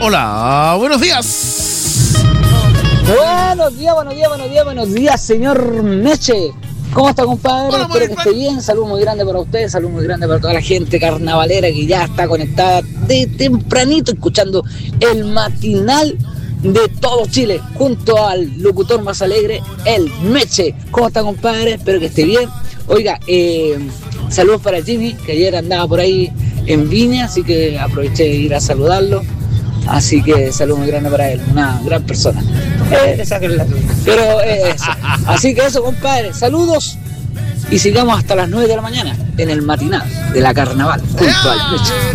Hola, buenos días. Buenos días, señor Meche. ¿Cómo está, compadre? Hola, Espero que esté bien. Salud muy grande para usted, salud muy grande para toda la gente carnavalera que ya está conectada de tempranito escuchando el matinal de todo Chile junto al locutor más alegre, el Meche. ¿Cómo está, compadre? Espero que esté bien. Oiga, saludos para Jimmy, que ayer andaba por ahí en Viña, así que aproveché de ir a saludarlo. Así que saludos muy grande para él, una gran persona. Pero eso. Así que eso, compadre, saludos y sigamos hasta las 9 de la mañana en el matinal de la Carnaval junto al Meche.